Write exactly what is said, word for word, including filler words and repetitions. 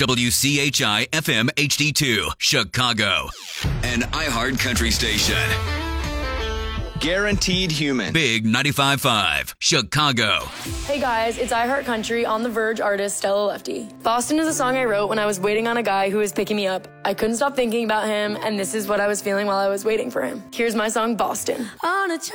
W C H I F M H D two, Chicago. An iHeart Country station. Guaranteed Human. Big ninety-five point five, Chicago. Hey guys, it's iHeart Country on The Verge artist Stella Lefty. Boston is a song I wrote when I was waiting on a guy who was picking me up. I couldn't stop thinking about him, and this is what I was feeling while I was waiting for him. Here's my song, Boston. On a